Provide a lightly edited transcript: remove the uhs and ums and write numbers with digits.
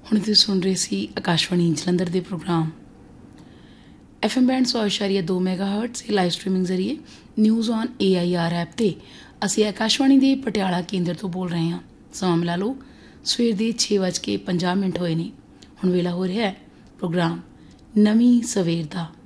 ਹੁਣ ਤੁਸੀਂ ਸੁਣ ਰਹੇ ਸੀ ਆਕਾਸ਼ਵਾਣੀ ਜਲੰਧਰ ਦੇ programme FM band 100.2 ਮੈਗਾਹਰਟਜ਼ live streaming ਜ਼ਰੀਏ ਨਿਊਜ਼ ਔਨ AIR ਐਪ 'ਤੇ ਅਸੀਂ ਆਕਾਸ਼ਵਾਣੀ ਦੇ ਪਟਿਆਲਾ ਕੇਂਦਰ ਤੋਂ ਬੋਲ ਰਹੇ ਹਾਂ। ਸਮਾਂ ਮਿਲਾ ਲਓ ਸਵੇਰ ਦੇ 6:50 ਹੋਏ ਨੇ। ਹੁਣ ਵੇਲਾ ਹੋ ਰਿਹਾ ਹੈ ਪ੍ਰੋਗਰਾਮ ਨਵੀਂ ਸਵੇਰ ਦਾ।